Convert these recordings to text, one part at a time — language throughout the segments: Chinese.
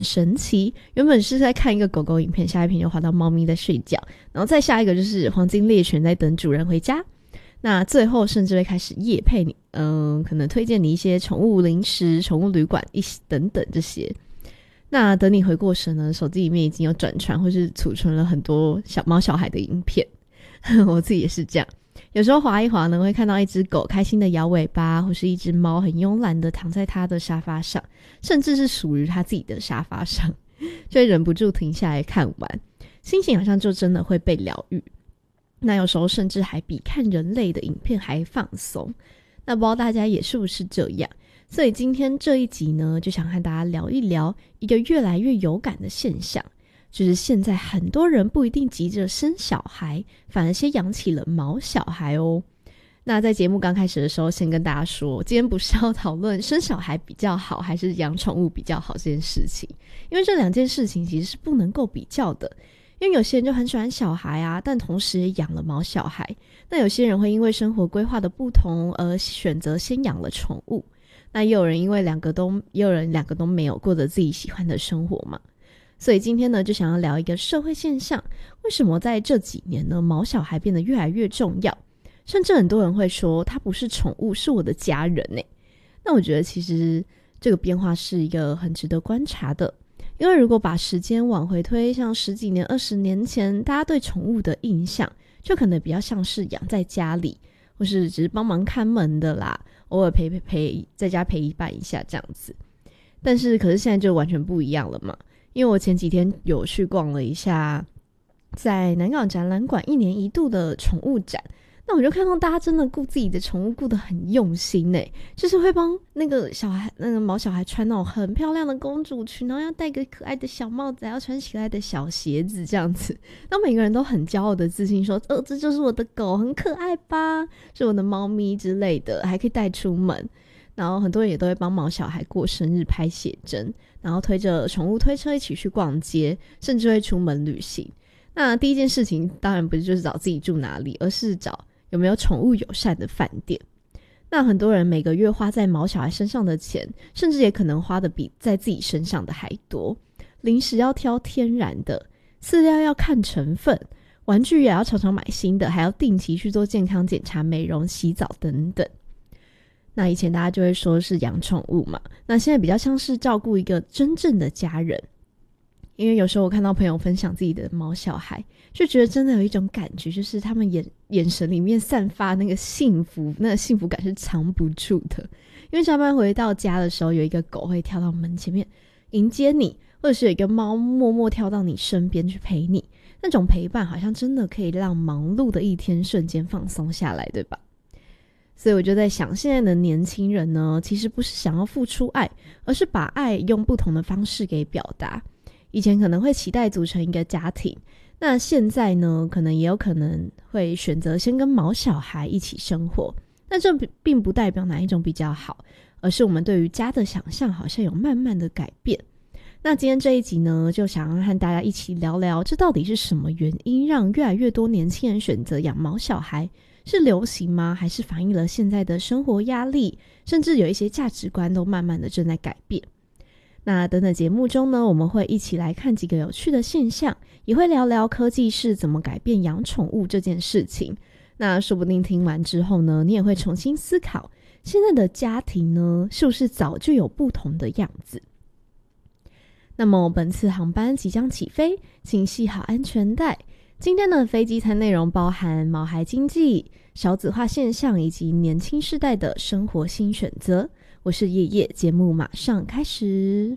神奇，原本是在看一个狗狗影片，下一篇就滑到猫咪在睡觉，然后再下一个就是黄金猎犬在等主人回家，那最后甚至会开始业配你，可能推荐你一些宠物零食、宠物旅馆等等这些。那等你回过神呢，手机里面已经有转传或是储存了很多小孩的影片。我自己也是这样，有时候滑一滑呢，会看到一只狗开心的摇尾巴，或是一只猫很慵懒的躺在它的沙发上，甚至是属于它自己的沙发上，就会忍不住停下来看完，心情好像就真的会被疗愈。那有时候甚至还比看人类的影片还放松。那不知道大家也是不是这样？所以今天这一集呢，就想和大家聊一聊一个越来越有感的现象，就是现在很多人不一定急着生小孩，反而先养起了毛小孩哦。那在节目刚开始的时候，先跟大家说，今天不是要讨论生小孩比较好还是养宠物比较好这件事情，因为这两件事情其实是不能够比较的。因为有些人就很喜欢小孩啊，但同时也养了毛小孩。那有些人会因为生活规划的不同而选择先养了宠物。那也有人两个都没有过着自己喜欢的生活嘛。所以今天呢，就想要聊一个社会现象，为什么在这几年呢，毛小孩变得越来越重要，甚至很多人会说它不是宠物，是我的家人耶。那我觉得其实这个变化是一个很值得观察的，因为如果把时间往回推，像10几年、20年前，大家对宠物的印象就可能比较像是养在家里，或是只是帮忙看门的啦，偶尔在家陪伴一下这样子。但是可是现在就完全不一样了嘛，因为我前几天有去逛了一下在南港展览馆1年1度的宠物展，那我就看到大家真的顾自己的宠物顾得很用心耶，就是会帮那个毛小孩穿那种很漂亮的公主裙，然后要戴个可爱的小帽子，还要穿起来的小鞋子这样子。那每个人都很骄傲的自信说，这就是我的狗，很可爱吧，是我的猫咪之类的，还可以带出门。然后很多人也都会帮毛小孩过生日拍写真，然后推着宠物推车一起去逛街，甚至会出门旅行。那第一件事情当然不是就是找自己住哪里，而是找有没有宠物友善的饭店。那很多人每个月花在毛小孩身上的钱，甚至也可能花的比在自己身上的还多。零食要挑天然的，饲料要看成分，玩具也要常常买新的，还要定期去做健康检查、美容、洗澡等等。那以前大家就会说是养宠物嘛，那现在比较像是照顾一个真正的家人。因为有时候我看到朋友分享自己的毛小孩，就觉得真的有一种感觉，就是他们眼神里面散发那个幸福，那个幸福感是藏不住的。因为下班回到家的时候，有一个狗会跳到门前面迎接你，或者是有一个猫默默跳到你身边去陪你，那种陪伴好像真的可以让忙碌的一天瞬间放松下来，对吧？所以我就在想，现在的年轻人呢，其实不是想要付出爱，而是把爱用不同的方式给表达。以前可能会期待组成一个家庭，那现在呢，也有可能会选择先跟毛小孩一起生活。那这并不代表哪一种比较好，而是我们对于家的想象好像有慢慢的改变。那今天这一集呢，就想要和大家一起聊聊，这到底是什么原因让越来越多年轻人选择养毛小孩？是流行吗？还是反映了现在的生活压力，甚至有一些价值观都慢慢的正在改变？那等等节目中呢，我们会一起来看几个有趣的现象，也会聊聊科技是怎么改变养宠物这件事情。那说不定听完之后呢，你也会重新思考，现在的家庭呢，是不是早就有不同的样子？那么本次航班即将起飞，请系好安全带。今天的飞机餐内容包含毛孩经济、少子化现象以及年轻世代的生活新选择。我是叶叶，节目马上开始。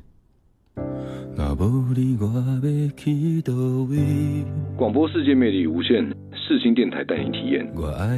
广播世界魅力无限，世新电台带你体验。